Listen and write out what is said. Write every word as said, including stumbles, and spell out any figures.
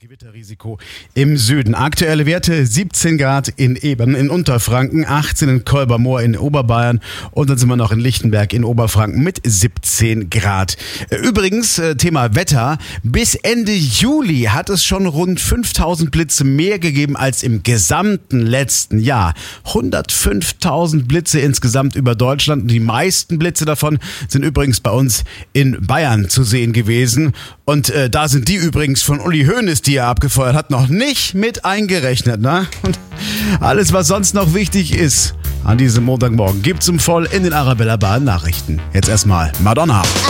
Gewitterrisiko im Süden. Aktuelle Werte siebzehn Grad in Ebern in Unterfranken, achtzehn in Kolbermoor in Oberbayern und dann sind wir noch in Lichtenberg in Oberfranken mit siebzehn Grad. Übrigens, Thema Wetter, bis Ende Juli hat es schon rund fünftausend Blitze mehr gegeben als im gesamten letzten Jahr. hundertfünftausend Blitze insgesamt über Deutschland und die meisten Blitze davon sind übrigens bei uns in Bayern zu sehen gewesen. Und äh, da sind die übrigens von Uli Hoeneß, die er abgefeuert hat, noch nicht mit eingerechnet. Ne? Und alles, was sonst noch wichtig ist an diesem Montagmorgen, gibt's im Voll in den Arabella Bahn Nachrichten. Jetzt erstmal Madonna.